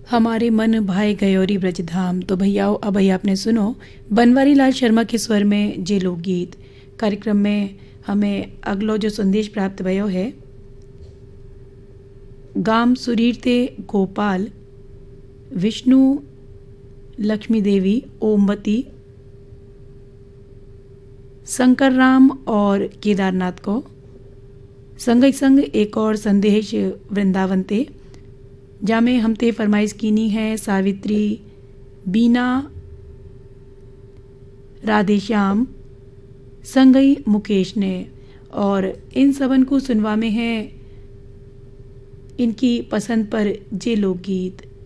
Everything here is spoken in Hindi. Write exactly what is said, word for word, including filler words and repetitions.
हमारे मन भाए गयोरी ब्रजधाम। तो भैया अब भैया आपने सुनो बनवारी लाल शर्मा के स्वर में जे लोकगीत। कार्यक्रम में हमें अगलो जो संदेश प्राप्त भयो है, गाम सुरीरते गोपाल विष्णु लक्ष्मी देवी ओमवती शंकर राम और केदारनाथ को संग ही संग एक और संदेश वृंदावन ते जामे हमते फरमाइश कीनी है सावित्री, बीना, राधेश्याम संगई मुकेश ने। और इन सबन को सुनवा में है इनकी पसंद पर जे लोकगीत।